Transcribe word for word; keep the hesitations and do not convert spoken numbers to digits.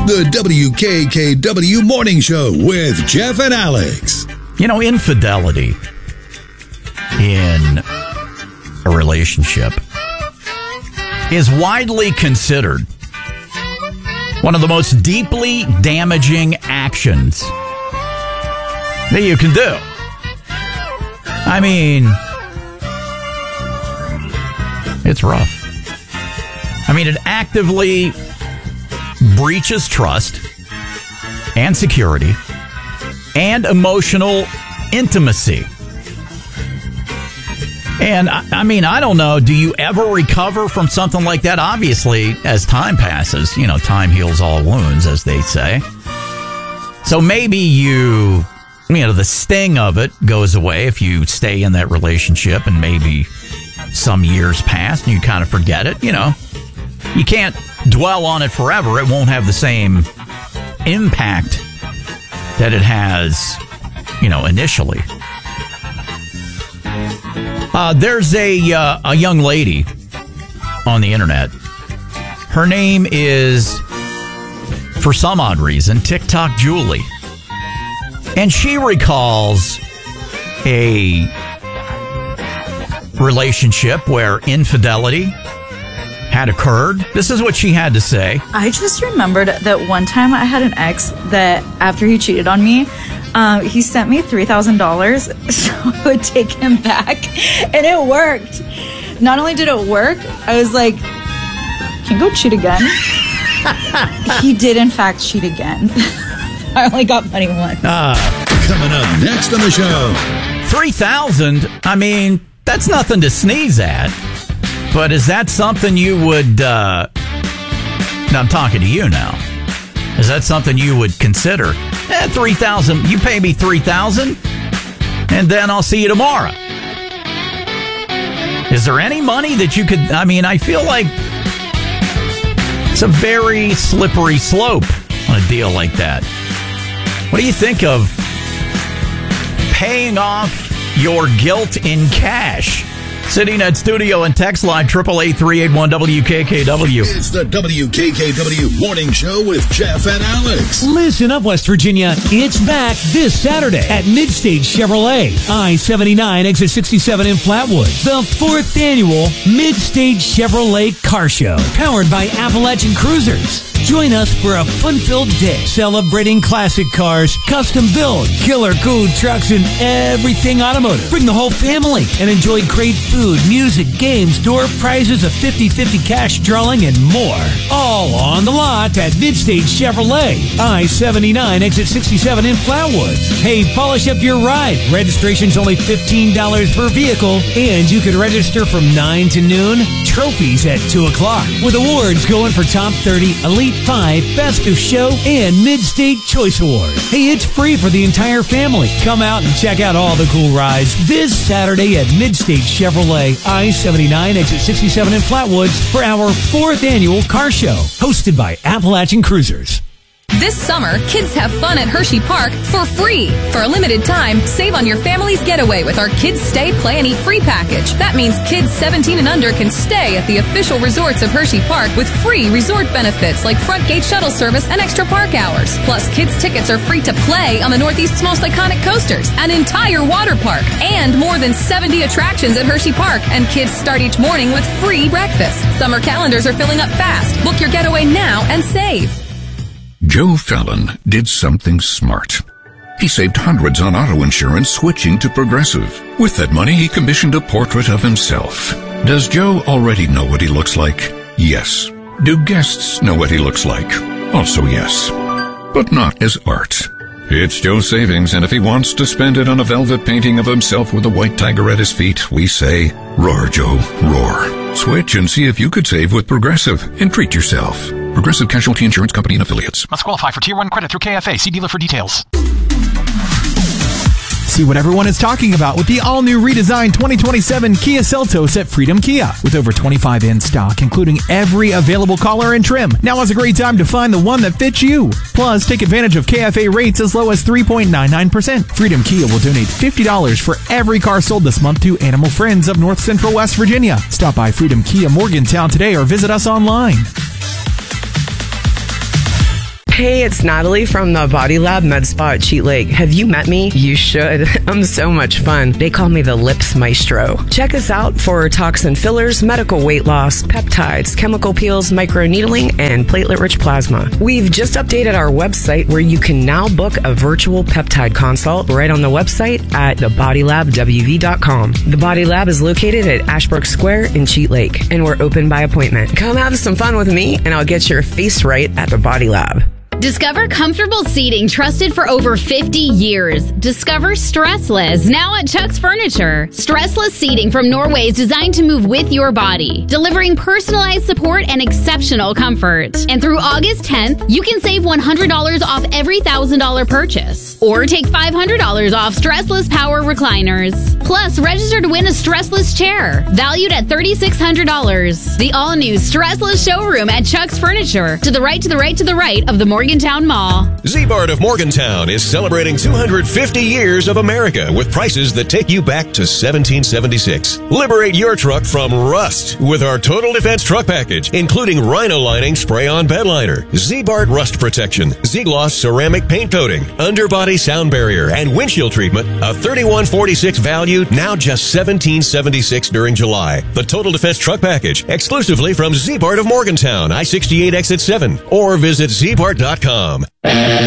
The W K K W Morning Show with Jeff and Alex. You know, infidelity in a relationship is widely considered one of the most deeply damaging actions that you can do. I mean, it's rough. I mean, it actively breaches trust and security and emotional intimacy. And, I, I mean, I don't know, do you ever recover from something like that? Obviously, as time passes, you know, time heals all wounds, as they say. So maybe you, you know, the sting of it goes away if you stay in that relationship and maybe some years pass and you kind of forget it, you know. You can't dwell on it forever. It won't have the same impact that it has, you know, initially. Uh, there's a uh, a young lady on the internet. Her name is, for some odd reason, TikTok Julie. And she recalls a relationship where infidelity had occurred. This is what she had to say. I just remembered that one time I had an ex that after he cheated on me, um, he sent me three thousand dollars so I would take him back. And it worked. Not only did it work, I was like, can you go cheat again? He did, in fact, cheat again. I only got money once. Uh, Coming up next on the show. three thousand dollars, I mean, that's nothing to sneeze at. But is that something you would, uh, now I'm talking to you now. Is that something you would consider? Eh, three thousand dollars, you pay me three thousand dollars, and then I'll see you tomorrow. Is there any money that you could, I mean, I feel like it's a very slippery slope on a deal like that. What do you think of paying off your guilt in cash? Sitting at studio and text line, eight eight eight, three eight one, W K K W. It's the W K K W Morning Show with Jeff and Alex. Listen up, West Virginia. It's back this Saturday at Midstage Chevrolet, I seventy-nine, exit sixty-seven in Flatwood. The fourth annual Midstage Chevrolet Car Show, powered by Appalachian Cruisers. Join us for a fun-filled day celebrating classic cars, custom build, killer cool trucks, and everything automotive. Bring the whole family and enjoy great food, music, games, door prizes, a fifty-fifty cash drawing, and more. All on the lot at Midstage Chevrolet, I seventy-nine, exit sixty-seven in Flatwood. Hey, polish up your ride. Registration's only fifteen dollars per vehicle, and you can register from nine to noon. Trophies at two o'clock, with awards going for Top thirty, Elite five, Best of Show, and Mid-State Choice Award. Hey, it's free for the entire family. Come out and check out all the cool rides this Saturday at Mid-State Chevrolet, I seventy-nine, exit sixty-seven in Flatwoods for our fourth annual car show, hosted by Appalachian Cruisers. This summer, kids have fun at Hershey Park for free. For a limited time, save on your family's getaway with our Kids Stay, Play, and Eat free package. That means kids seventeen and under can stay at the official resorts of Hershey Park with free resort benefits like front gate shuttle service and extra park hours. Plus, kids' tickets are free to play on the Northeast's most iconic coasters, an entire water park, and more than seventy attractions at Hershey Park. And kids start each morning with free breakfast. Summer calendars are filling up fast. Book your getaway now and save. Joe Fallon did something smart. He saved hundreds on auto insurance switching to Progressive. With that money, he commissioned a portrait of himself. Does Joe already know what he looks like? Yes. Do guests know what he looks like? Also yes. But not as art. It's Joe's savings, and if he wants to spend it on a velvet painting of himself with a white tiger at his feet, we say, roar, Joe, roar. Switch and see if you could save with Progressive and treat yourself. Progressive Casualty Insurance Company and Affiliates. Must qualify for Tier one credit through K F A. See dealer for details. See what everyone is talking about with the all-new redesigned twenty twenty-seven Kia Seltos at Freedom Kia. With over twenty-five in stock, including every available color and trim. Now is a great time to find the one that fits you. Plus, take advantage of K F A rates as low as three point nine nine percent. Freedom Kia will donate fifty dollars for every car sold this month to Animal Friends of North Central West Virginia. Stop by Freedom Kia Morgantown today or visit us online. Hey, it's Natalie from the Body Lab Med Spa at Cheat Lake. Have you met me? You should. I'm so much fun. They call me the Lips Maestro. Check us out for toxin fillers, medical weight loss, peptides, chemical peels, microneedling, and platelet-rich plasma. We've just updated our website where you can now book a virtual peptide consult right on the website at the body lab w v dot com. The Body Lab is located at Ashbrook Square in Cheat Lake, and we're open by appointment. Come have some fun with me, and I'll get your face right at the Body Lab. Discover comfortable seating trusted for over fifty years. Discover Stressless, now at Chuck's Furniture. Stressless seating from Norway is designed to move with your body, delivering personalized support and exceptional comfort. And through August tenth, you can save one hundred dollars off every one thousand dollars purchase. Or take five hundred dollars off Stressless Power Recliners. Plus, register to win a Stressless chair, valued at three thousand six hundred dollars. The all-new Stressless showroom at Chuck's Furniture, to the right, to the right, to the right of the Morgan Morgantown Mall. Z-Bart of Morgantown is celebrating two hundred fifty years of America with prices that take you back to seventeen seventy-six. Liberate your truck from rust with our Total Defense Truck Package, including Rhino Lining Spray-On Bed Liner, Z-Bart Rust Protection, Z-Gloss Ceramic Paint Coating, Underbody Sound Barrier, and Windshield Treatment. A thirty-one forty-six value, now just seventeen seventy-six during July. The Total Defense Truck Package, exclusively from Z-Bart of Morgantown, I sixty-eight Exit seven, or visit z bart dot com.